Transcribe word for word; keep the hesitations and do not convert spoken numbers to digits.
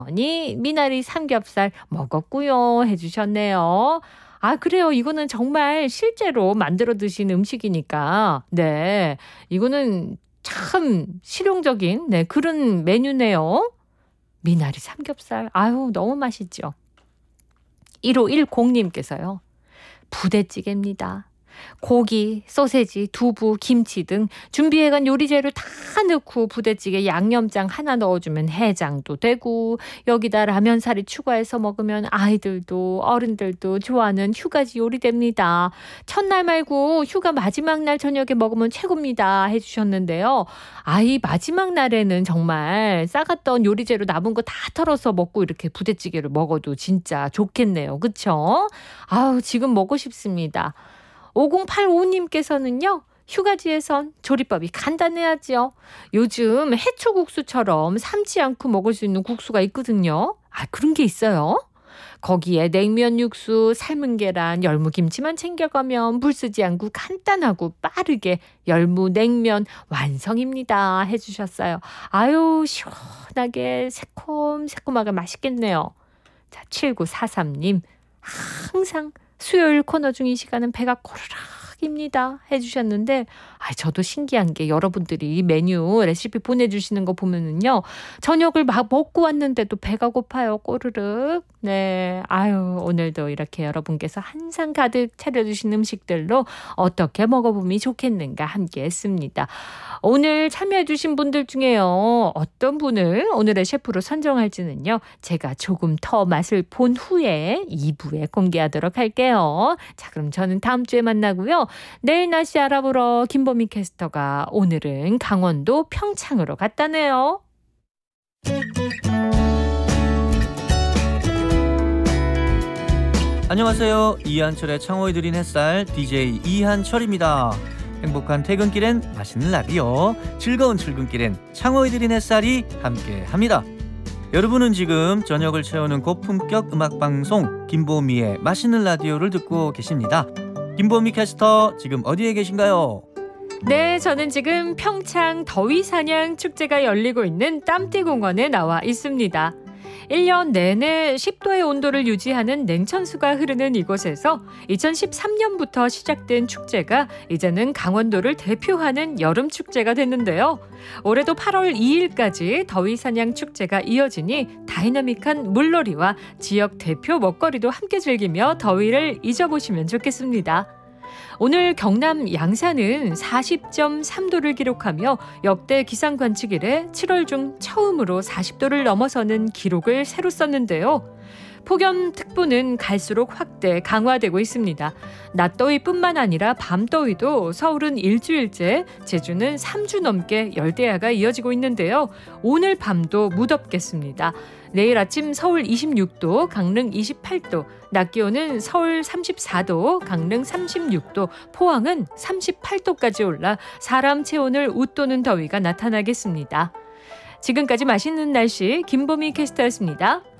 니 미나리 삼겹살 먹었고요 해주셨네요. 아 그래요. 이거는 정말 실제로 만들어 드신 음식이니까 네 이거는 참 실용적인 네 그런 메뉴네요. 미나리 삼겹살 아유 너무 맛있죠. 일오일공 님께서요. 부대찌개입니다. 고기, 소세지, 두부, 김치 등 준비해간 요리 재료 다 넣고 부대찌개 양념장 하나 넣어주면 해장도 되고 여기다 라면사리 추가해서 먹으면 아이들도 어른들도 좋아하는 휴가지 요리 됩니다. 첫날 말고 휴가 마지막 날 저녁에 먹으면 최고입니다 해주셨는데요. 아이 마지막 날에는 정말 싸갔던 요리 재료 남은 거 다 털어서 먹고 이렇게 부대찌개를 먹어도 진짜 좋겠네요. 그쵸? 아우 지금 먹고 싶습니다. 오공팔오 님께서는요. 휴가지에선 조리법이 간단해야지요. 요즘 해초국수처럼 삶지 않고 먹을 수 있는 국수가 있거든요. 아 그런 게 있어요. 거기에 냉면 육수, 삶은 계란, 열무김치만 챙겨가면 물 쓰지 않고 간단하고 빠르게 열무냉면 완성입니다 해주셨어요. 아유 시원하게 새콤새콤하게 맛있겠네요. 자 칠구사삼 님 항상 수요일 코너 중 이 시간은 배가 꼬르륵입니다 해주셨는데 아, 저도 신기한 게 여러분들이 메뉴 레시피 보내주시는 거 보면은요 저녁을 막 먹고 왔는데도 배가 고파요. 꼬르륵. 네, 아유 오늘도 이렇게 여러분께서 한상 가득 차려주신 음식들로 어떻게 먹어보면 좋겠는가 함께했습니다. 오늘 참여해주신 분들 중에요 어떤 분을 오늘의 셰프로 선정할지는요 제가 조금 더 맛을 본 후에 이 부에 공개하도록 할게요. 자 그럼 저는 다음 주에 만나고요. 내일 날씨 알아보러 김보미 캐스터가 오늘은 강원도 평창으로 갔다네요. 안녕하세요. 이한철의 창호에 드린 햇살 디제이 이한철입니다. 행복한 퇴근길엔 맛있는 라디오, 즐거운 출근길엔 창호에 드린 햇살이 함께합니다. 여러분은 지금 저녁을 채우는 고품격 음악방송 김보미의 맛있는 라디오를 듣고 계십니다. 김보미 캐스터 지금 어디에 계신가요? 네, 저는 지금 평창 더위사냥 축제가 열리고 있는 땀띠공원에 나와 있습니다. 일 년 내내 십 도의 온도를 유지하는 냉천수가 흐르는 이곳에서 이천십삼 년부터 시작된 축제가 이제는 강원도를 대표하는 여름 축제가 됐는데요. 올해도 팔월 이일까지 더위사냥 축제가 이어지니 다이나믹한 물놀이와 지역 대표 먹거리도 함께 즐기며 더위를 잊어보시면 좋겠습니다. 오늘 경남 양산은 사십 점 삼 도를 기록하며 역대 기상 관측 이래 칠월 중 처음으로 사십 도를 넘어서는 기록을 새로 썼는데요. 폭염특보는 갈수록 확대, 강화되고 있습니다. 낮더위뿐만 아니라 밤더위도 서울은 일주일째, 제주는 삼 주 넘게 열대야가 이어지고 있는데요. 오늘 밤도 무덥겠습니다. 내일 아침 서울 이십육 도, 강릉 이십팔 도, 낮 기온은 서울 삼십사 도, 강릉 삼십육 도, 포항은 삼십팔 도까지 올라 사람 체온을 웃도는 더위가 나타나겠습니다. 지금까지 맛있는 날씨 김보미 캐스터였습니다.